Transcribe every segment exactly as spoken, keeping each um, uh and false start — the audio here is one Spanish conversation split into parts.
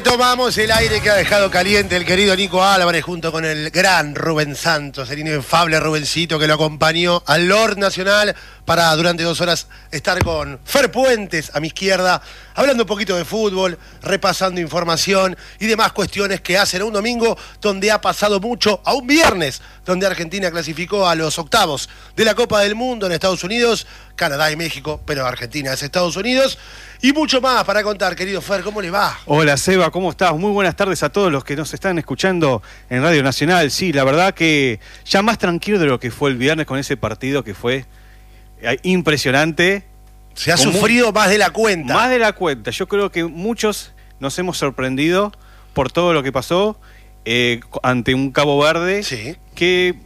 Retomamos el aire que ha dejado caliente el querido Nico Álvarez junto con el gran Rubén Santos, el inefable Rubencito que lo acompañó al Lord Nacional para durante dos horas estar con Fer Puentes a mi izquierda, hablando un poquito de fútbol, repasando información y demás cuestiones que hacen a un domingo donde ha pasado mucho, a un viernes donde Argentina clasificó a los octavos de la Copa del Mundo en Estados Unidos, Canadá y México, pero Argentina es Estados Unidos. Y mucho más para contar, querido Fer, ¿cómo le va? Hola Seba, ¿cómo estás? Muy buenas tardes a todos los que nos están escuchando en Radio Nacional. Sí, la verdad que ya más tranquilo de lo que fue el viernes con ese partido que fue impresionante. Se ha sufrido más de la cuenta. Más de la cuenta. Yo creo que muchos nos hemos sorprendido por todo lo que pasó eh, ante un Cabo Verde, sí, que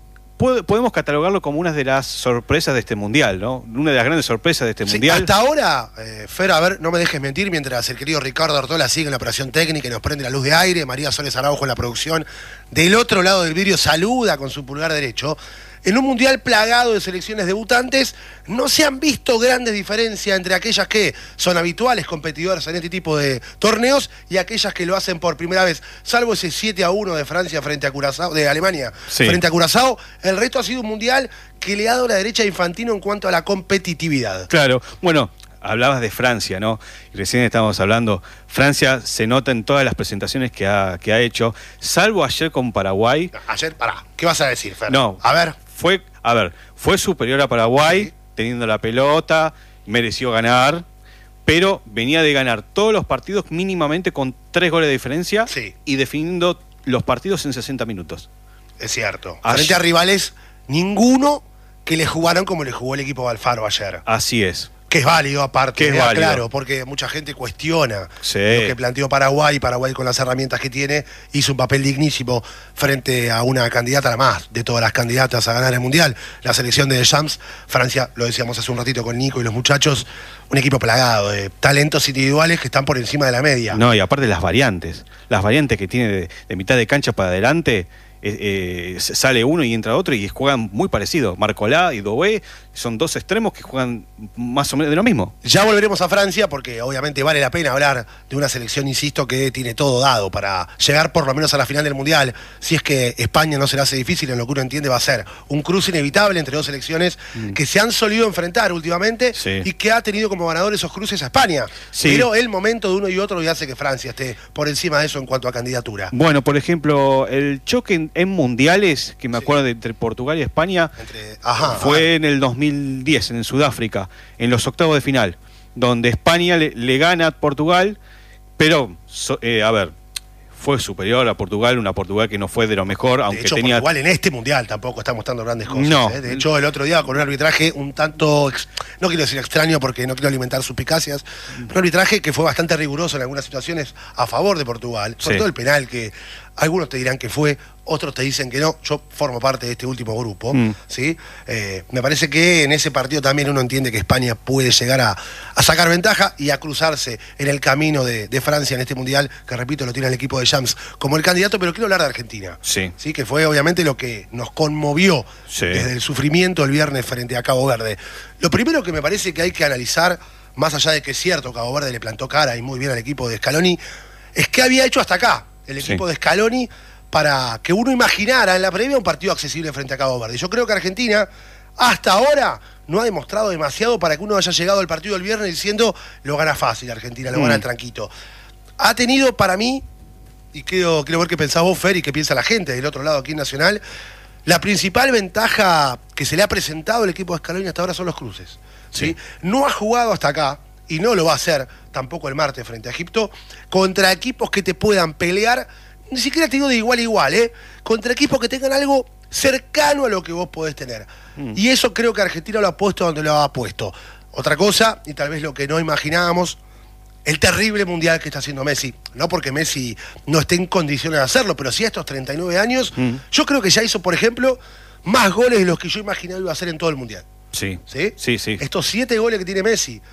podemos catalogarlo como una de las sorpresas de este Mundial, ¿no? Una de las grandes sorpresas de este sí, Mundial. Hasta ahora, eh, Fer, a ver, no me dejes mentir, mientras el querido Ricardo Artola sigue en la operación técnica y nos prende la luz de aire, María Soles Araujo en la producción, del otro lado del vidrio saluda con su pulgar derecho. En un Mundial plagado de selecciones debutantes, no se han visto grandes diferencias entre aquellas que son habituales competidoras en este tipo de torneos y aquellas que lo hacen por primera vez. Salvo ese siete a uno de Francia frente a Curazao, de Alemania sí. frente a Curazao, el resto ha sido un Mundial que le ha dado la derecha a Infantino en cuanto a la competitividad. Claro, bueno, hablabas de Francia, ¿no? Y recién estábamos hablando, Francia se nota en todas las presentaciones que ha, que ha hecho, salvo ayer con Paraguay. Ayer, pará, ¿qué vas a decir, Fer? No, a ver. Fue, a ver, fue superior a Paraguay, sí, teniendo la pelota, mereció ganar, pero venía de ganar todos los partidos mínimamente con tres goles de diferencia, sí, y definiendo los partidos en sesenta minutos. Es cierto. Ayer, frente a rivales, ninguno que le jugaron como le jugó el equipo de Alfaro ayer. Así es. Que es válido aparte, que es válido. Claro, porque mucha gente cuestiona sí. lo que planteó Paraguay. Paraguay con las herramientas que tiene hizo un papel dignísimo frente a una candidata, la más de todas las candidatas a ganar el Mundial, la selección de Deschamps. Francia, lo decíamos hace un ratito con Nico y los muchachos, un equipo plagado de talentos individuales que están por encima de la media. No, y aparte las variantes, las variantes que tiene de, de mitad de cancha para adelante. Eh, eh, sale uno y entra otro y juegan muy parecido. Marcolá y Doué son dos extremos que juegan más o menos de lo mismo. Ya volveremos a Francia porque obviamente vale la pena hablar de una selección, insisto, que tiene todo dado para llegar por lo menos a la final del Mundial. Si es que España no se le hace difícil, en lo que uno entiende va a ser un cruce inevitable entre dos selecciones mm. que se han solido enfrentar últimamente, sí, y que ha tenido como ganador esos cruces a España. Sí. Pero el momento de uno y otro ya hace que Francia esté por encima de eso en cuanto a candidatura. Bueno, por ejemplo, el choque en en mundiales, que me acuerdo, sí, de entre Portugal y España, entre, ajá, fue ajá. en el dos mil diez, en Sudáfrica, en los octavos de final, donde España le, le gana a Portugal, pero, so, eh, a ver, fue superior a Portugal, una Portugal que no fue de lo mejor, aunque de hecho, tenía... Portugal en este Mundial tampoco está mostrando grandes cosas. No. ¿eh? De hecho, el otro día con un arbitraje un tanto, no quiero decir extraño porque no quiero alimentar suspicacias, un arbitraje que fue bastante riguroso en algunas situaciones a favor de Portugal, sobre sí. todo el penal, que algunos te dirán que fue, otros te dicen que no. Yo formo parte de este último grupo, mm. ¿sí? Eh, me parece que en ese partido también uno entiende que España puede llegar a, a sacar ventaja y a cruzarse en el camino de, de Francia en este Mundial, que repito, lo tiene el equipo de Deschamps como el candidato, pero quiero hablar de Argentina. Sí. ¿Sí? Que fue obviamente lo que nos conmovió sí. desde el sufrimiento el viernes frente a Cabo Verde. Lo primero que me parece que hay que analizar, más allá de que es cierto, Cabo Verde le plantó cara y muy bien al equipo de Scaloni, es que había hecho hasta acá el equipo sí. de Scaloni para que uno imaginara en la previa un partido accesible frente a Cabo Verde. Yo creo que Argentina hasta ahora no ha demostrado demasiado para que uno haya llegado al partido del viernes diciendo lo gana fácil Argentina, lo mm. gana tranquilo. Ha tenido para mí, y quiero, quiero ver qué pensás vos, Fer, y qué piensa la gente del otro lado aquí en Nacional, la principal ventaja que se le ha presentado al equipo de Scaloni hasta ahora son los cruces. ¿sí? Sí. No ha jugado hasta acá, y no lo va a hacer tampoco el martes frente a Egipto, contra equipos que te puedan pelear, ni siquiera te digo de igual a igual, ¿eh? contra equipos que tengan algo cercano a lo que vos podés tener. Mm. Y eso creo que Argentina lo ha puesto donde lo ha puesto. Otra cosa, y tal vez lo que no imaginábamos, el terrible Mundial que está haciendo Messi. No porque Messi no esté en condiciones de hacerlo, pero sí a estos treinta y nueve años, mm. yo creo que ya hizo, por ejemplo, más goles de los que yo imaginaba iba a hacer en todo el Mundial. Sí, sí, sí. sí. Estos siete goles que tiene Messi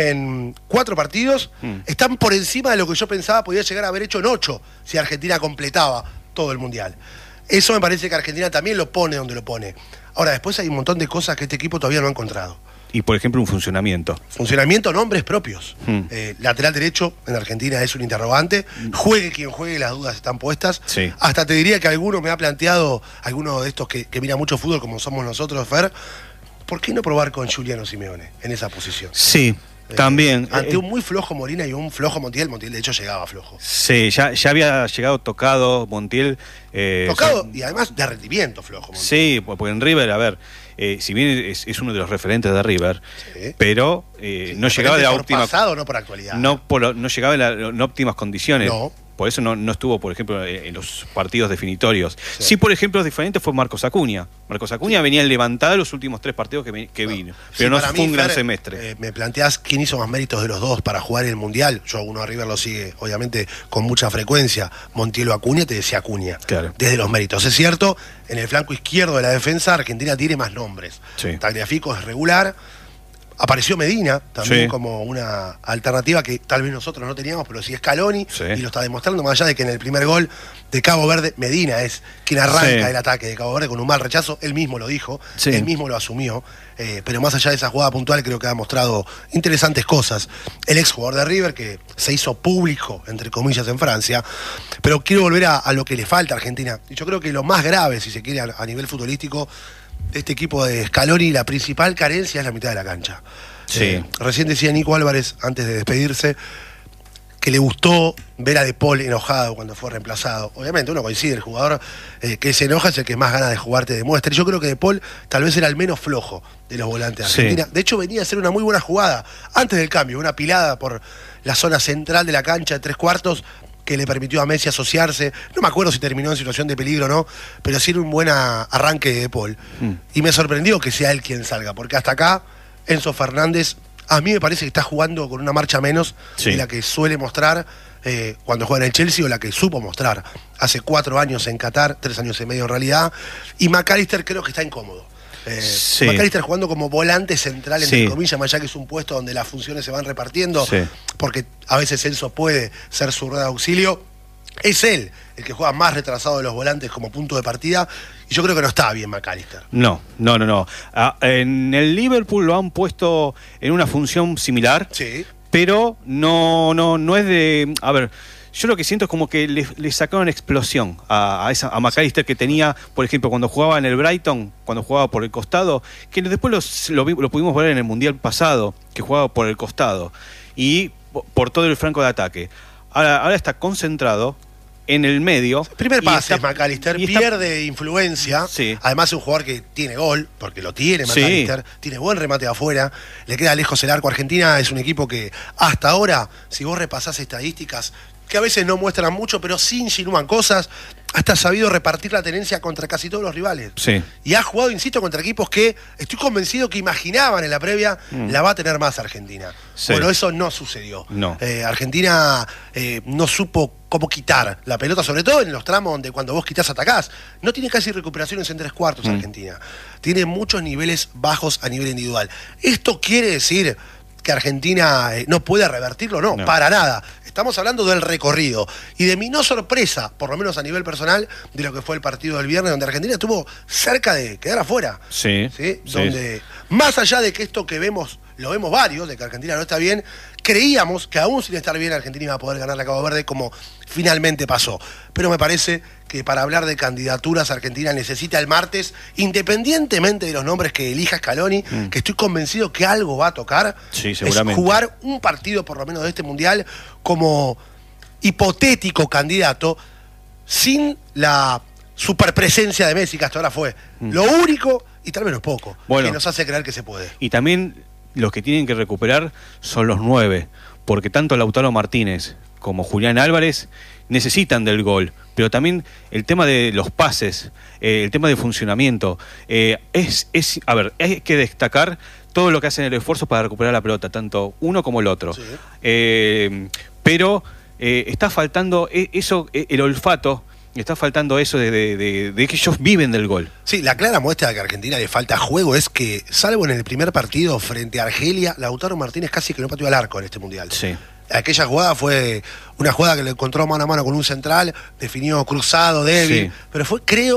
en cuatro partidos mm. están por encima de lo que yo pensaba podía llegar a haber hecho en ocho si Argentina completaba todo el Mundial. Eso me parece que Argentina también lo pone donde lo pone. Ahora, después hay un montón de cosas que este equipo todavía no ha encontrado. y, por ejemplo, un funcionamiento. Funcionamiento, nombres propios. Hmm. Eh, lateral derecho en Argentina es un interrogante. Juegue quien juegue, las dudas están puestas. Sí. Hasta te diría que alguno me ha planteado, alguno de estos que, que mira mucho fútbol como somos nosotros, Fer, ¿por qué no probar con Giuliano Simeone en esa posición? Sí. Eh, También. Ante eh, un muy flojo Molina y un flojo Montiel. Montiel, de hecho, llegaba flojo. Sí, ya, ya había llegado tocado Montiel. Eh, Tocado son- y además de rendimiento flojo Montiel. Sí, porque en River, a ver, eh, si bien es, es uno de los referentes de River, Sí. pero eh, Sí, no llegaba de la por óptima. pasado, no por actualidad. No, por lo- no llegaba en, la- en óptimas condiciones. No. Por eso no, no estuvo, por ejemplo, en en los partidos definitorios. Sí. Sí, por ejemplo, diferente fue Marcos Acuña. Marcos Acuña venía levantado los últimos tres partidos que, ve- que vino, Sí, pero no para fue mí, un gran Fer, semestre. eh, me planteás quién hizo más méritos de los dos para jugar el Mundial. Yo, uno a River lo sigue, obviamente, con mucha frecuencia. Montiel o Acuña, te decía Acuña. Claro. Desde los méritos. Es cierto, en el flanco izquierdo de la defensa, Argentina tiene más nombres. Sí. Tagliafico es regular. Apareció Medina también Sí. como una alternativa que tal vez nosotros no teníamos, pero sí Scaloni, Sí. y lo está demostrando, más allá de que en el primer gol de Cabo Verde, Medina es quien arranca Sí. el ataque de Cabo Verde con un mal rechazo, él mismo lo dijo, Sí. él mismo lo asumió, eh, pero más allá de esa jugada puntual creo que ha mostrado interesantes cosas. El ex jugador de River, que se hizo público, entre comillas, en Francia, pero quiero volver a, a lo que le falta a Argentina, y yo creo que lo más grave, si se quiere, a, a nivel futbolístico, de este equipo de Scaloni, la principal carencia es la mitad de la cancha. Sí. Eh, recién decía Nico Álvarez, antes de despedirse, que le gustó ver a De Paul enojado cuando fue reemplazado. Obviamente uno coincide, el jugador eh, que se enoja es el que más ganas de jugar te demuestra. Y yo creo que De Paul tal vez era el menos flojo de los volantes de Sí. Argentina. De hecho, venía a hacer una muy buena jugada antes del cambio, una pilada por la zona central de la cancha de tres cuartos que le permitió a Messi asociarse. No me acuerdo si terminó en situación de peligro o no, pero sí era un buen a- arranque de De Paul. Mm. Y me sorprendió que sea él quien salga, porque hasta acá Enzo Fernández a mí me parece que está jugando con una marcha menos Sí. de la que suele mostrar eh, cuando juega en el Chelsea o la que supo mostrar hace cuatro años en Qatar, tres años y medio en realidad. Y McAllister creo que está incómodo. Eh, Sí. McAllister jugando como volante central, entre Sí. comillas, más allá que es un puesto donde las funciones se van repartiendo, Sí. porque a veces Enzo puede ser su red de auxilio. Es él el que juega más retrasado de los volantes como punto de partida, y yo creo que no está bien McAllister. No, no, no, no. Ah, en el Liverpool lo han puesto en una función similar, Sí. pero no, no, no es de. A ver, yo lo que siento es como que le, le sacaron explosión a, a, esa, a McAllister que tenía, por ejemplo, cuando jugaba en el Brighton, cuando jugaba por el costado, que después los- lo, vi- lo pudimos ver en el Mundial pasado, que jugaba por el costado y po- por todo el flanco de ataque. Ahora, ahora está concentrado en el medio. Primer y pase, está- McAllister y está- pierde influencia. Sí. Además, es un jugador que tiene gol, porque lo tiene Sí. McAllister. Tiene buen remate de afuera. Le queda lejos el arco. Argentina es un equipo que, hasta ahora, si vos repasás estadísticas, que a veces no muestran mucho, pero sí insinúan cosas, hasta ha sabido repartir la tenencia contra casi todos los rivales. Sí. Y ha jugado, insisto, contra equipos que estoy convencido que imaginaban en la previa Mm. la va a tener más Argentina. Sí. Bueno, eso no sucedió. No. Eh, Argentina eh, no supo cómo quitar la pelota, sobre todo en los tramos donde cuando vos quitás atacás. No tiene casi recuperaciones en tres cuartos Mm. Argentina. Tiene muchos niveles bajos a nivel individual. ¿Esto quiere decir que Argentina eh, no puede revertirlo? No, No. para nada. Estamos hablando del recorrido y de mi no sorpresa, por lo menos a nivel personal, de lo que fue el partido del viernes, donde Argentina estuvo cerca de quedar afuera. Sí, ¿Sí? sí. Donde, más allá de que esto que vemos, lo vemos varios, de que Argentina no está bien, creíamos que aún sin estar bien Argentina iba a poder ganar la Cabo Verde, como finalmente pasó. Pero me parece que para hablar de candidaturas, Argentina necesita el martes, independientemente de los nombres que elija Scaloni, Mm. que estoy convencido que algo va a tocar, Sí, es seguramente. jugar un partido por lo menos de este Mundial como hipotético candidato, sin la superpresencia de Messi, que hasta ahora fue Mm. lo único, y tal vez no es poco, Bueno. que nos hace creer que se puede. Y también los que tienen que recuperar son los nueve, porque tanto Lautaro Martínez como Julián Álvarez necesitan del gol, pero también el tema de los pases, eh, el tema de funcionamiento, eh, es, es, a ver, hay que destacar todo lo que hacen el esfuerzo para recuperar la pelota, tanto uno como el otro. Sí. Eh, pero eh, está faltando e- eso, e- el olfato, está faltando eso de, de- de- de que ellos viven del gol. Sí, la clara muestra de que a Argentina le falta juego es que, salvo en el primer partido frente a Argelia, Lautaro Martínez casi que no pateó al arco en este Mundial. Sí. Aquella jugada fue una jugada que le encontró mano a mano con un central, definió cruzado, débil, Sí. pero fue, creo,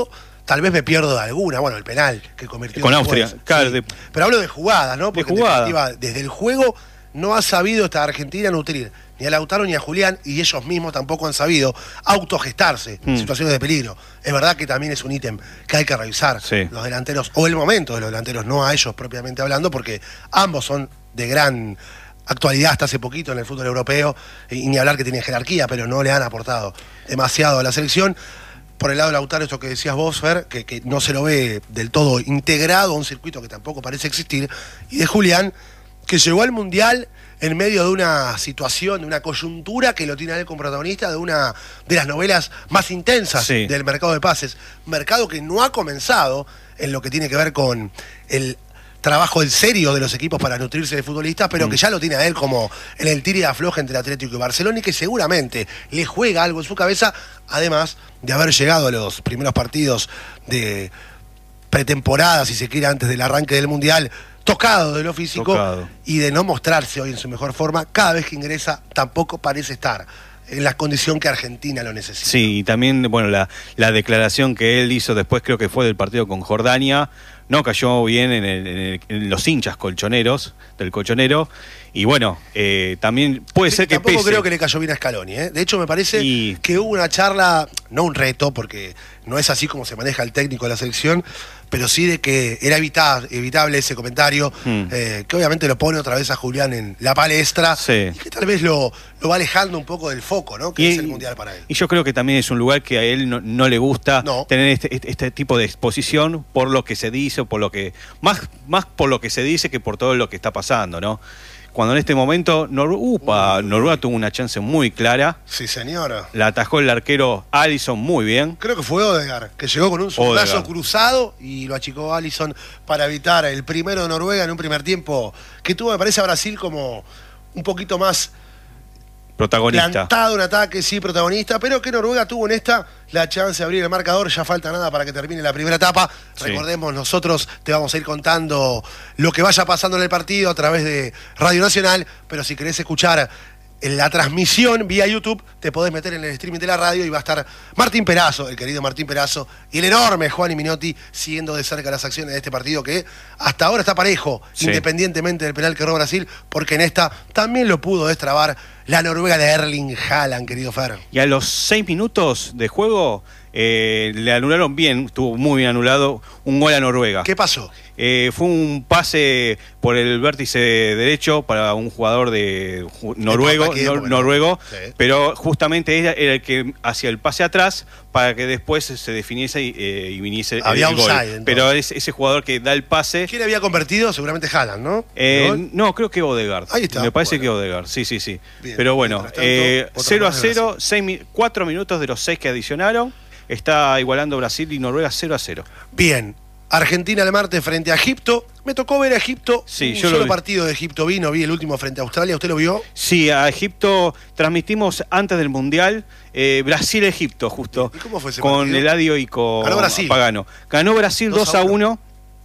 tal vez me pierdo de alguna, bueno, el penal que convirtió con después, Austria, claro, sí. de, Pero hablo de jugadas, ¿no? Porque de jugada. en definitiva, desde el juego no ha sabido esta Argentina nutrir ni a Lautaro ni a Julián, y ellos mismos tampoco han sabido autogestarse en Mm. situaciones de peligro. Es verdad que también es un ítem que hay que revisar, Sí. los delanteros, o el momento de los delanteros, no a ellos propiamente hablando, porque ambos son de gran actualidad hasta hace poquito en el fútbol europeo, y ni hablar que tienen jerarquía, pero no le han aportado demasiado a la selección. Por el lado de Lautaro, esto que decías vos, Fer, que, que no se lo ve del todo integrado a un circuito que tampoco parece existir, y de Julián, que llegó al Mundial en medio de una situación, de una coyuntura que lo tiene a él como protagonista de una de las novelas más intensas Sí. del mercado de pases. Mercado que no ha comenzado en lo que tiene que ver con el trabajo en serio de los equipos para nutrirse de futbolistas, pero Mm. que ya lo tiene a él como en el tira y afloja entre Atlético y Barcelona, y que seguramente le juega algo en su cabeza, además de haber llegado a los primeros partidos de pretemporada, si se quiere, antes del arranque del Mundial, tocado de lo físico, Tocado. y de no mostrarse hoy en su mejor forma. Cada vez que ingresa tampoco parece estar en la condición que Argentina lo necesita. Sí, y también, bueno, la, la declaración que él hizo después, creo que fue del partido con Jordania, no cayó bien en, el- en el- en los hinchas colchoneros, del colchonero, y bueno, eh, también puede ser que Tampoco pese. creo que le cayó bien a Scaloni, ¿eh? De hecho, me parece Y- que hubo una charla, no un reto, porque no es así como se maneja el técnico de la selección, pero sí de que era evita- evitable ese comentario, Mm. eh, que obviamente lo pone otra vez a Julián en la palestra, Sí. y que tal vez lo, lo va alejando un poco del foco, ¿no? Que Y- es el Mundial para él. Y yo creo que también es un lugar que a él no, no le gusta No. tener este, este- este tipo de exposición por lo que se dice, por lo que más, más por lo que se dice que por todo lo que está pasando, ¿no? Cuando en este momento Nor- upa, Noruega tuvo una chance muy clara, Sí, señora. la atajó el arquero Alisson muy bien. Creo que fue Odegaard, que llegó con un zurdazo Odegaard. cruzado y lo achicó Alisson para evitar el primero de Noruega en un primer tiempo que tuvo, me parece, a Brasil como un poquito más Protagonista. plantado en ataque, sí, protagonista, pero que Noruega tuvo en esta la chance de abrir el marcador. Ya falta nada para que termine la primera etapa. Sí. Recordemos, nosotros te vamos a ir contando lo que vaya pasando en el partido a través de Radio Nacional, pero si querés escuchar en la transmisión vía YouTube, te podés meter en el streaming de la radio y va a estar Martín Perazo, el querido Martín Perazo, y el enorme Juan Minotti siguiendo de cerca las acciones de este partido que hasta ahora está parejo, Sí. independientemente del penal que erró Brasil, porque en esta también lo pudo destrabar la Noruega de Erling Haaland, querido Fer. Y a los seis minutos de juego eh, le anularon bien, estuvo muy bien anulado, un gol a Noruega. ¿Qué pasó? Eh, fue un pase por el vértice derecho para un jugador de ju- noruego, importa quién, nor- porque no- noruego, Sí. pero justamente ella era el que hacía el pase atrás para que después se definiese y, eh, y viniese Había el gol. offside, entonces. Pero es ese jugador que da el pase. ¿Quién había convertido? Seguramente Haaland, ¿no? eh, ¿El gol? no, creo que Odegaard. Ahí está, Me parece bueno. que Odegaard, sí, sí, sí. Bien, Pero bueno, mientras tanto, eh, otro cero a más de cero, seis mi- cuatro minutos de los seis que adicionaron. Está igualando Brasil y Noruega cero a cero. Bien. Argentina el martes frente a Egipto. Me tocó ver a Egipto. Sí, un yo lo solo vi. partido de Egipto vi, no vi el último frente a Australia. ¿Usted lo vio? Sí, a Egipto transmitimos antes del Mundial, eh, Brasil-Egipto, justo. ¿Y cómo fue ese Con partido? Eladio y con Ganó Brasil. Pagano. Ganó Brasil dos dos a a uno. uno.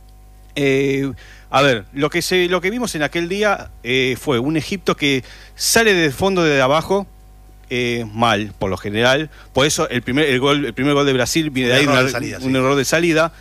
Eh, a ver, lo que, se, lo que vimos en aquel día eh, fue un Egipto que sale del fondo de abajo. Eh, mal, por lo general. Por eso el primer, el gol, el primer gol de Brasil viene Un de ahí, error una- de salida, un sí. error de salida.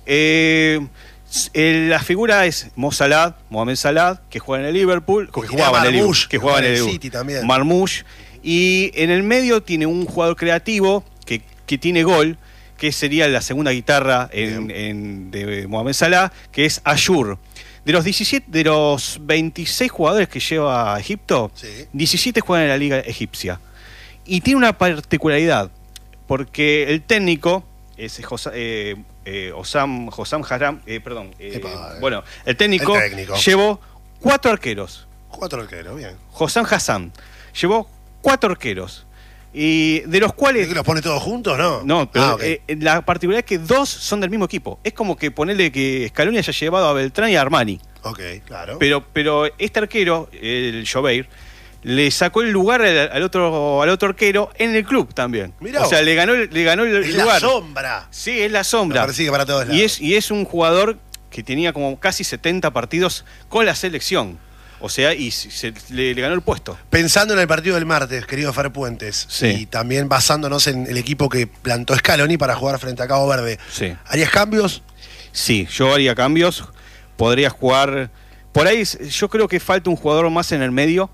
Eh, s- eh, la figura es Mo Salah, Mohamed Salah, que juega en el Liverpool, que Porque jugaba en el tenía Liverpool, Marmoush, que jugaba en el Liverpool. City también. Marmoush. Y en el medio tiene un jugador creativo que, que tiene gol, que sería la segunda guitarra en, en- de Mohamed Salah, que es Ayur. De los diecisiete, de los veintiséis jugadores que lleva Egipto, Sí. diecisiete juegan en la liga egipcia. Y tiene una particularidad, porque el técnico es Josa- eh, eh, Osam, Hosam Haram, eh, perdón, eh, Epa, eh. bueno, el técnico, El técnico. llevó cuatro arqueros. Cuatro arqueros, bien. Hosam Hassan llevó cuatro arqueros. Y de los ¿Es cuales. que los pone todos juntos, no? No, pero Ah, ok. eh, la particularidad es que dos son del mismo equipo. Es como que ponerle que Scaloni haya llevado a Beltrán y a Armani. ok, claro. Pero, pero este arquero, el Jobeir, le sacó el lugar al, al otro, al otro arquero en el club también. Mirá o sea, vos. le ganó, le ganó el es lugar. la sombra. Sí, es la sombra. Lo persigue para todos lados. Y es, y es un jugador que tenía como casi setenta partidos con la selección. O sea, y se, le, le ganó el puesto. Pensando en el partido del martes, querido Fer Puentes, sí. y también basándonos en el equipo que plantó Scaloni para jugar frente a Cabo Verde, sí. ¿harías cambios? Sí, yo haría cambios. Podría jugar... Por ahí yo creo que falta un jugador más en el medio.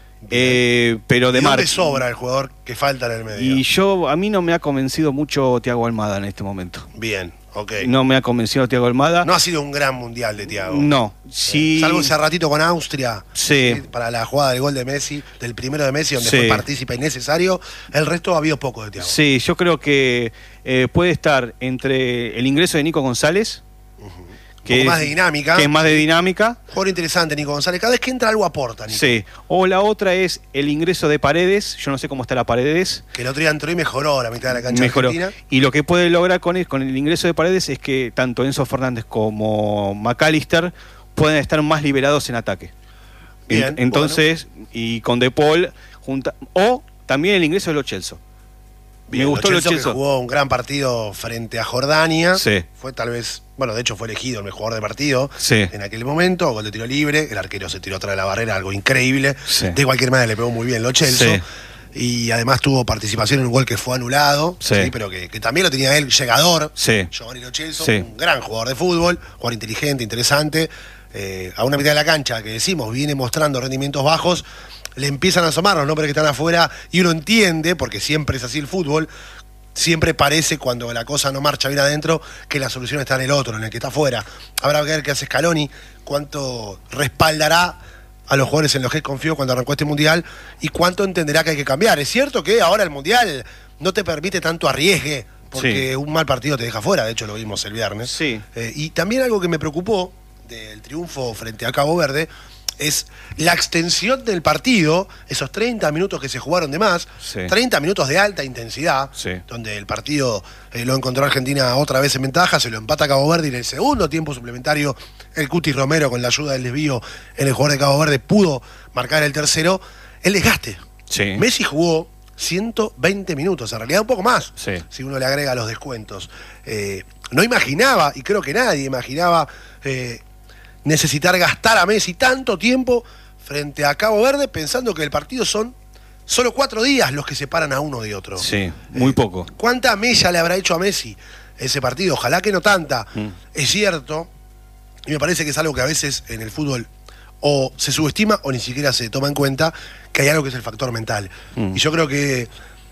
Eh, pero de ¿Y dónde Mar... sobra el jugador que falta en el medio? Y yo, a mí no me ha convencido mucho Thiago Almada en este momento. Bien, ok. No me ha convencido Thiago Almada. No ha sido un gran mundial de Thiago. No, sí. Eh, salvo ese ratito con Austria. Sí. ¿sí? Para la jugada del gol de Messi, del primero de Messi, donde sí. fue partícipe innecesario. El resto ha habido poco de Thiago. Sí, yo creo que eh, puede estar entre el ingreso de Nico González. Uh-huh. Que un poco es, más de dinámica. Que es más de dinámica. Jugador interesante, Nico González. Cada vez que entra algo aporta, Nico. Sí. O la otra es el ingreso de Paredes. Yo no sé cómo está la Paredes. Que el otro día entró y mejoró la mitad de la cancha mejoró. argentina. Y lo que puede lograr con el, con el ingreso de Paredes es que tanto Enzo Fernández como McAllister pueden estar más liberados en ataque. Bien, Entonces, bueno. Y con De Paul, junta, o también el ingreso de Lo Celso. Bien, me gustó Lo Celso, Lo Celso. que jugó un gran partido frente a Jordania. Sí. Fue tal vez, bueno, de hecho fue elegido el mejor jugador del partido sí. en aquel momento, gol de tiro libre, el arquero se tiró atrás de la barrera, algo increíble. Sí. De cualquier manera le pegó muy bien Lo Celso. Sí. Y además tuvo participación en un gol que fue anulado, sí. ¿sí? pero que, que también lo tenía él, llegador, sí. Giovanni Lo Celso, sí. un gran jugador de fútbol, jugador inteligente, interesante. Eh, a una mitad de la cancha, que decimos, viene mostrando rendimientos bajos, le empiezan a asomar los nombres que están afuera y uno entiende, porque siempre es así el fútbol, siempre parece cuando la cosa no marcha bien adentro que la solución está en el otro, en el que está afuera. Habrá que ver qué hace Scaloni, cuánto respaldará a los jugadores en los que él confió cuando arrancó este mundial y cuánto entenderá que hay que cambiar. Es cierto que ahora el mundial no te permite tanto arriesgue, porque sí. un mal partido te deja fuera, de hecho lo vimos el viernes. Sí. Eh, y también algo que me preocupó del triunfo frente a Cabo Verde es la extensión del partido, esos treinta minutos que se jugaron de más, sí. treinta minutos de alta intensidad, sí. donde el partido eh, lo encontró Argentina otra vez en ventaja, se lo empata Cabo Verde y en el segundo tiempo suplementario el Cuti Romero, con la ayuda del desvío en el jugador de Cabo Verde, pudo marcar el tercero. El desgaste. Sí. Messi jugó ciento veinte minutos, en realidad un poco más, sí. si uno le agrega los descuentos. Eh, no imaginaba, y creo que nadie imaginaba, eh, necesitar gastar a Messi tanto tiempo frente a Cabo Verde, pensando que el partido son solo cuatro días los que separan a uno de otro. Sí, muy eh, poco. ¿Cuánta mella le habrá hecho a Messi ese partido? Ojalá que no tanta. Mm. Es cierto, y me parece que es algo que a veces en el fútbol o se subestima o ni siquiera se toma en cuenta, que hay algo que es el factor mental. Mm. Y yo creo que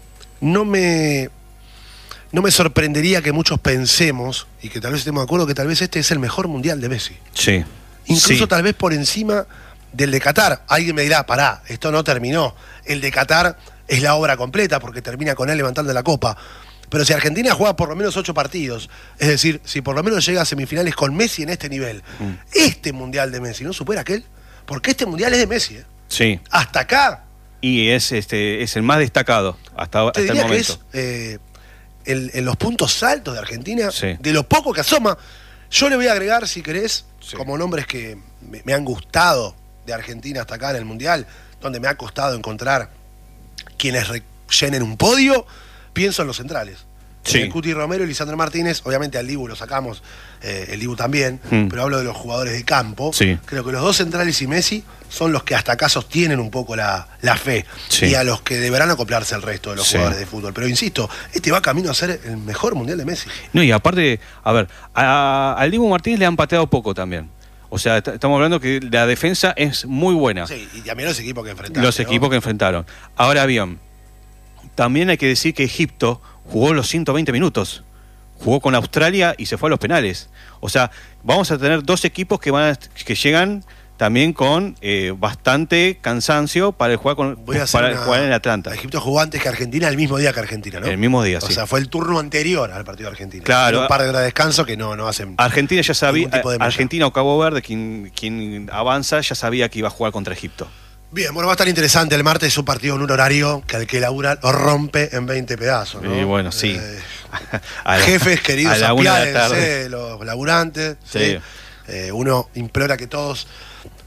no me... No me sorprendería que muchos pensemos, y que tal vez estemos de acuerdo, que tal vez este es el mejor mundial de Messi. Sí. Incluso sí. tal vez por encima del de Qatar. Alguien me dirá, pará, esto no terminó. El de Qatar es la obra completa porque termina con él levantando la copa. Pero si Argentina juega por lo menos ocho partidos, es decir, si por lo menos llega a semifinales con Messi en este nivel, mm. este mundial de Messi no supera aquel, porque este mundial es de Messi. ¿eh? Sí. Hasta acá. Y es este es el más destacado hasta, hasta el momento. Que es, eh, El, en los puntos altos de Argentina, sí. de lo poco que asoma. Yo le voy a agregar, si querés, sí. como nombres que me, me han gustado de Argentina hasta acá en el Mundial, donde me ha costado encontrar quienes rellenen un podio, pienso en los centrales. Sí. El Cuti Romero y Lisandro Martínez, obviamente al Dibu lo sacamos, eh, el Dibu también, mm. pero hablo de los jugadores de campo. Sí. Creo que los dos centrales y Messi son los que hasta acá sostienen un poco la, la fe, sí. y a los que deberán acoplarse el resto de los sí. jugadores de fútbol. Pero insisto, este va camino a ser el mejor mundial de Messi. No, y aparte, a ver, a, al Dibu Martínez le han pateado poco también. O sea, estamos hablando que la defensa es muy buena. Sí, y también los equipos que enfrentaron. Los ¿no? equipos que enfrentaron. Ahora bien, también hay que decir que Egipto jugó los ciento veinte minutos. Jugó con Australia y se fue a los penales. O sea, vamos a tener dos equipos que van a, que llegan también con eh, bastante cansancio para jugar con para una... jugar en Atlanta. Egipto jugó antes que Argentina, el mismo día que Argentina, ¿no? El mismo día, o sí. O sea, fue el turno anterior al partido de Argentina. Claro. Un par de horas de descanso que no, no hacen. Argentina ya sabía, de Argentina o Cabo Verde, quien, quien avanza, ya sabía que iba a jugar contra Egipto. Bien, bueno, va a estar interesante el martes, un partido en un horario que al que labura lo rompe en veinte pedazos, ¿no? Y bueno, sí. Eh, a la, jefes queridos, a la una de la tarde. los laburantes, sí. ¿sí? Eh, uno implora que todos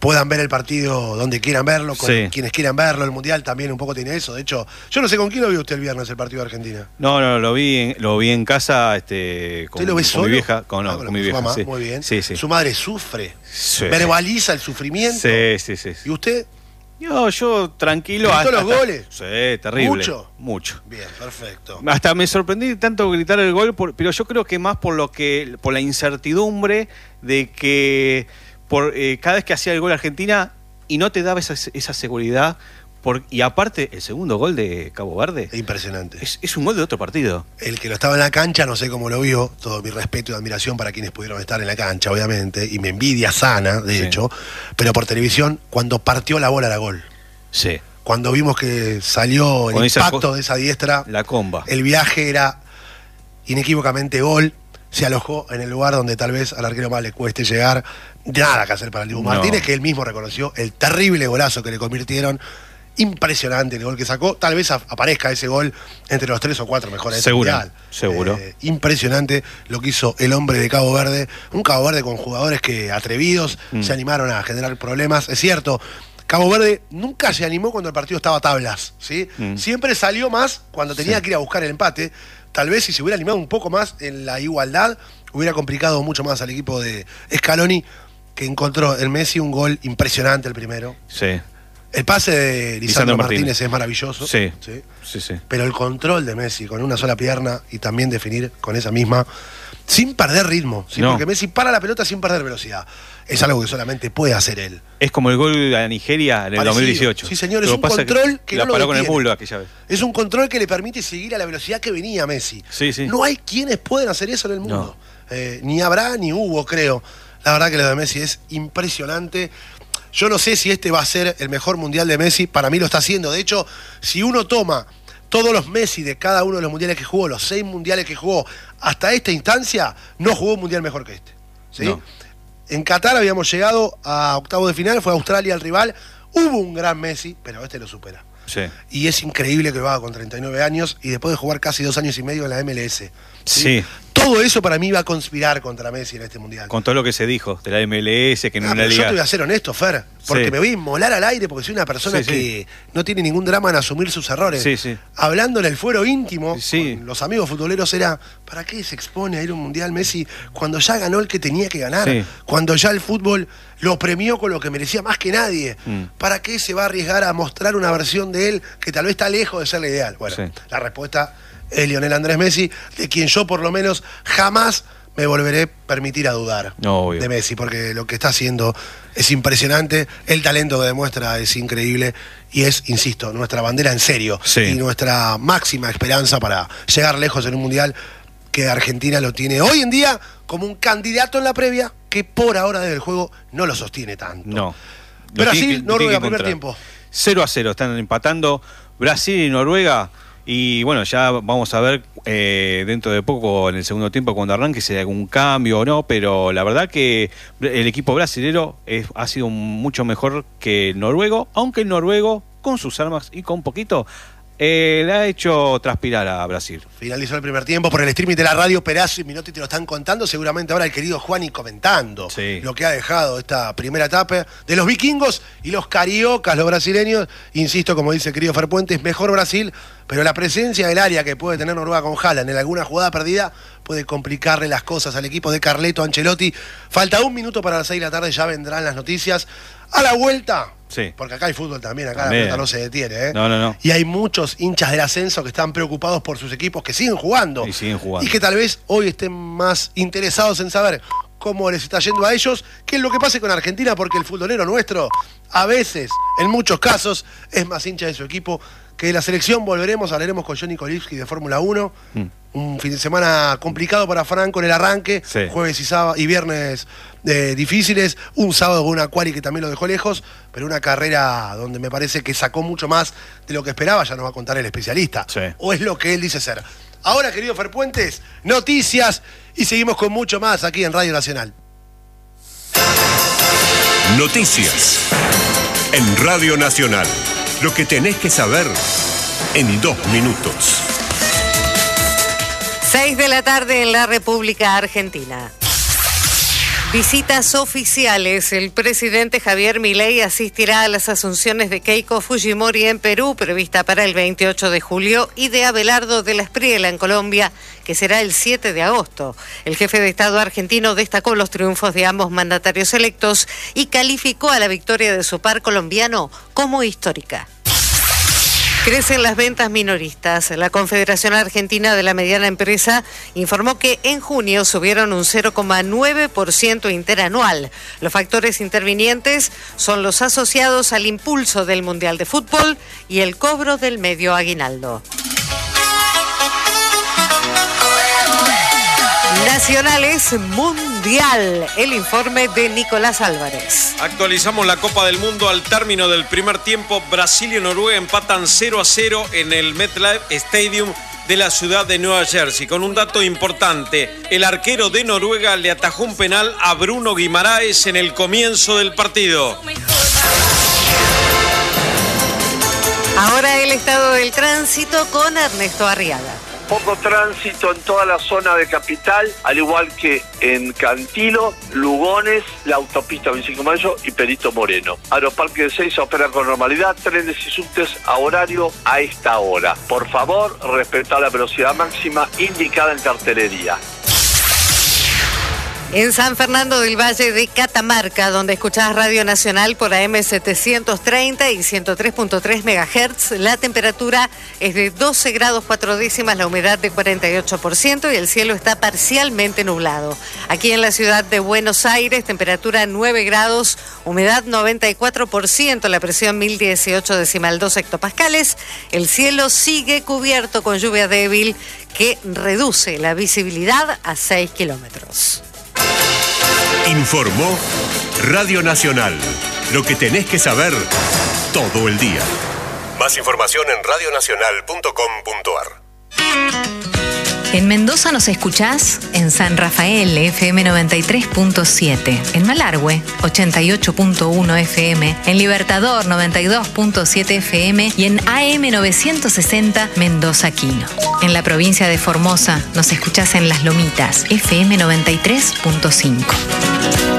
puedan ver el partido donde quieran verlo, con Sí. quienes quieran verlo. El Mundial también un poco tiene eso. De hecho, yo no sé con quién lo vio usted el viernes el partido de Argentina. No, no, lo vi en, lo vi en casa este, con, ¿Usted lo ve con solo? mi vieja. Con, no, Ah, con con mi su vieja, mamá, sí. muy bien. Sí, sí. Su madre sufre, Sí. verbaliza el sufrimiento. Sí, sí, sí. sí. ¿Y usted? Yo, yo tranquilo. ¿Gritó hasta- los hasta- goles? Sí, terrible. ¿Mucho? Mucho. Bien, perfecto. Hasta me sorprendí tanto gritar el gol, por- pero yo creo que más por lo que, por la incertidumbre de que por eh, cada vez que hacía el gol Argentina y no te daba esa, esa seguridad. Por, y aparte, el segundo gol de Cabo Verde Impresionante. es, es un gol de otro partido. El que lo estaba en la cancha, no sé cómo lo vio, todo mi respeto y admiración para quienes pudieron estar en la cancha, obviamente, y mi envidia sana, de Sí. hecho, pero por televisión, cuando partió la bola era gol. Sí. Cuando vimos que salió el Con esa impacto co- de esa diestra, La comba. el viaje era inequívocamente gol, se alojó en el lugar donde tal vez al arquero más le cueste llegar, nada que hacer para el Dibu No. Martínez, que él mismo reconoció el terrible golazo que le convirtieron. Impresionante el gol que sacó. Tal vez aparezca ese gol entre los tres o cuatro mejores del Seguro, mundial. seguro. Eh, impresionante lo que hizo el hombre de Cabo Verde. Un Cabo Verde con jugadores que atrevidos Mm. se animaron a generar problemas. Es cierto, Cabo Verde nunca se animó cuando el partido estaba a tablas, ¿sí? Mm. Siempre salió más cuando tenía Sí. que ir a buscar el empate. Tal vez si se hubiera animado un poco más en la igualdad, hubiera complicado mucho más al equipo de Scaloni, que encontró en Messi un gol impresionante el primero. Sí. El pase de Lisandro, Lisandro Martínez. Martínez es maravilloso. Sí. ¿sí? Sí, sí. Pero el control de Messi con una sola pierna y también definir con esa misma, sin perder ritmo. ¿sí? No. Porque Messi para la pelota sin perder velocidad. Es algo que solamente puede hacer él. Es como el gol a Nigeria en el Parecido. dos mil dieciocho. Sí, señor, es Lo un pasa control que la no lo paró con el detiene. mulo aquella vez. Es un control que le permite seguir a la velocidad que venía Messi. Sí, sí. No hay quienes pueden hacer eso en el mundo. Eh, ni habrá ni hubo, creo. La verdad que lo de Messi es impresionante. Yo no sé si este va a ser el mejor mundial de Messi. Para mí lo está haciendo. De hecho, si uno toma todos los Messi de cada uno de los mundiales que jugó, los seis mundiales que jugó, hasta esta instancia, no jugó un mundial mejor que este. ¿sí? No. En Qatar habíamos llegado a octavos de final, fue Australia el rival. Hubo un gran Messi, pero este lo supera. Sí. Y es increíble que lo haga con treinta y nueve años y después de jugar casi dos años y medio en la M L S. Sí. Todo eso para mí va a conspirar contra Messi en este mundial. Con todo lo que se dijo de la M L S, que no Ah, en la pero yo liga. te voy a ser honesto, Fer, porque Sí. me voy a inmolar al aire porque soy una persona Sí, sí. que no tiene ningún drama en asumir sus errores. Sí, sí. Hablando en el fuero íntimo, Sí. con los amigos futboleros era, ¿para qué se expone a ir a un mundial Messi cuando ya ganó el que tenía que ganar? Sí. Cuando ya el fútbol lo premió con lo que merecía más que nadie. Mm. ¿Para qué se va a arriesgar a mostrar una versión de él que tal vez está lejos de ser la ideal? Bueno, Sí. la respuesta es Lionel Andrés Messi, de quien yo por lo menos jamás me volveré a permitir a dudar Obvio. de Messi, porque lo que está haciendo es impresionante, el talento que demuestra es increíble y es, insisto, nuestra bandera en serio Sí. y nuestra máxima esperanza para llegar lejos en un mundial que Argentina lo tiene hoy en día como un candidato en la previa que por ahora desde el juego no lo sostiene tanto. No. Lo Brasil, tiene que- lo Noruega, tiene que primer encontrar. tiempo. cero a cero están empatando Brasil y Noruega. Y bueno, ya vamos a ver eh, dentro de poco en el segundo tiempo cuando arranque si hay algún cambio o no, pero la verdad que el equipo brasilero es, ha sido mucho mejor que el noruego, aunque el noruego con sus armas y con poquito eh, le ha hecho transpirar a Brasil. Finalizó el primer tiempo por el streaming de la radio. Perazo y Minotti te lo están contando. Seguramente ahora el querido Juani comentando Sí. lo que ha dejado esta primera etapa de los vikingos y los cariocas, los brasileños. Insisto, como dice el querido Fer Puentes, mejor Brasil, pero la presencia del área que puede tener Noruega con Haaland en alguna jugada perdida puede complicarle las cosas al equipo de Carleto Ancelotti. Falta un minuto para las seis de la tarde, ya vendrán las noticias. A la vuelta, Sí. porque acá hay fútbol también, acá También. la pelota no se detiene. ¿eh? No, no, no. Y hay muchos hinchas del ascenso que están preocupados por sus equipos, que siguen jugando. Y siguen jugando. Y que tal vez hoy estén más interesados en saber cómo les está yendo a ellos, qué es lo que pase con Argentina, porque el futbolero nuestro, a veces, en muchos casos, es más hincha de su equipo que de la selección. Volveremos, hablaremos con Johnny Kolibski de Fórmula uno. Mm. Un fin de semana complicado para Franco en el arranque, Sí. jueves y sábado y viernes eh, difíciles, un sábado con una quali que también lo dejó lejos, pero una carrera donde me parece que sacó mucho más de lo que esperaba, ya nos va a contar el especialista, Sí. o es lo que él dice ser. Ahora, querido Fer Puentes, noticias y seguimos con mucho más aquí en Radio Nacional. Noticias en Radio Nacional. Lo que tenés que saber en dos minutos. seis de la tarde en la República Argentina. Visitas oficiales. El presidente Javier Milei asistirá a las asunciones de Keiko Fujimori en Perú, prevista para el veintiocho de julio, y de Abelardo de la Espriella en Colombia, que será el siete de agosto. El jefe de Estado argentino destacó los triunfos de ambos mandatarios electos y calificó a la victoria de su par colombiano como histórica. Crecen las ventas minoristas. La Confederación Argentina de la Mediana Empresa informó que en junio subieron un cero coma nueve por ciento interanual. Los factores intervinientes son los asociados al impulso del Mundial de Fútbol y el cobro del medio aguinaldo. Nacionales Mundial, el informe de Nicolás Álvarez. Actualizamos la Copa del Mundo. Al término del primer tiempo, Brasil y Noruega empatan cero a cero en el MetLife Stadium de la ciudad de Nueva Jersey. Con un dato importante, el arquero de Noruega le atajó un penal a Bruno Guimaraes en el comienzo del partido. Ahora el estado del tránsito con Ernesto Arriaga. Poco tránsito en toda la zona de Capital, al igual que en Cantilo, Lugones, la autopista veinticinco de mayo y Perito Moreno. Aeroparque de Seiza opera con normalidad, trenes y subtes a horario a esta hora. Por favor, respetar la velocidad máxima indicada en cartelería. En San Fernando del Valle de Catamarca, donde escuchás Radio Nacional por A M setecientos treinta y ciento tres punto tres megahertz, la temperatura es de doce grados cuatro décimas, la humedad de cuarenta y ocho por ciento y el cielo está parcialmente nublado. Aquí en la ciudad de Buenos Aires, temperatura nueve grados, humedad noventa y cuatro por ciento, la presión mil dieciocho decimal dos hectopascales. El cielo sigue cubierto con lluvia débil que reduce la visibilidad a seis kilómetros. Informó Radio Nacional. Lo que tenés que saber todo el día. Más información en radio nacional punto com punto a r. En Mendoza nos escuchás en San Rafael, F M noventa y tres punto siete. En Malargüe, ochenta y ocho punto uno F M. En Libertador, noventa y dos punto siete F M. Y en A M novecientos sesenta, Mendoza Quino. En la provincia de Formosa nos escuchás en Las Lomitas, F M noventa y tres punto cinco.